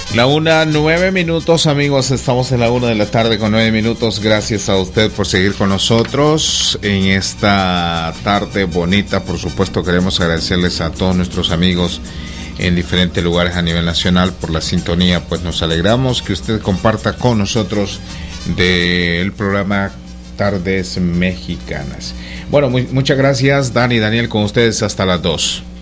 La 1:09, amigos. Estamos en la 1:00 con 9 minutos. Gracias a usted por seguir con nosotros en esta tarde bonita. Por supuesto, queremos agradecerles a todos nuestros amigos en diferentes lugares a nivel nacional por la sintonía. Pues nos alegramos que usted comparta con nosotros del programa Tardes Mexicanas. Bueno, muchas gracias, Dani y Daniel, con ustedes hasta las 2.